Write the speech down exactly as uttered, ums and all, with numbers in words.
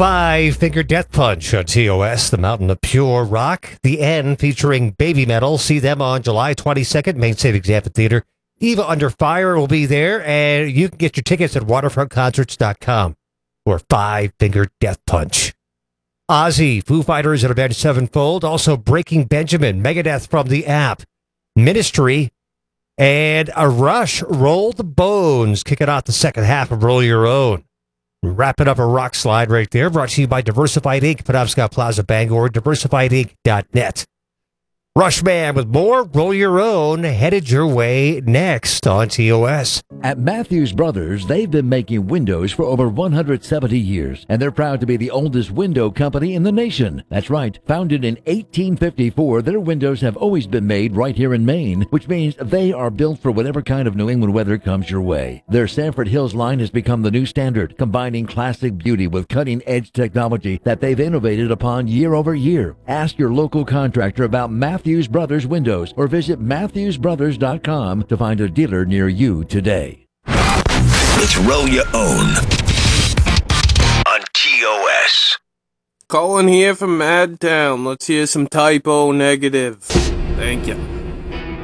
Five Finger Death Punch on T O S, the Mountain of Pure Rock. The End featuring Baby Metal. See them on July twenty-second, Main Savings Amphitheater. Eva Under Fire will be there, and you can get your tickets at waterfront concerts dot com for Five Finger Death Punch. Ozzy, Foo Fighters at Avenged Sevenfold. Also Breaking Benjamin, Megadeth from the app. Ministry, and a Rush, Roll the Bones, kicking off the second half of Roll Your Own. Wrapping up a rock slide right there, brought to you by Diversified Incorporated, Penobscot Plaza, Bangor, diversified inc dot net. Rushman with more Roll Your Own headed your way next on T O S. At Matthews Brothers, they've been making windows for over one hundred seventy years, and they're proud to be the oldest window company in the nation. That's right. Founded in eighteen fifty-four, their windows have always been made right here in Maine, which means they are built for whatever kind of New England weather comes your way. Their Sanford Hills line has become the new standard, combining classic beauty with cutting-edge technology that they've innovated upon year over year. Ask your local contractor about Matthews Matthews Brothers Windows or visit matthews brothers dot com to find a dealer near you today. It's Roll Your Own on T O S. Colin here from Madtown. Let's hear some Typo Negative. Thank you.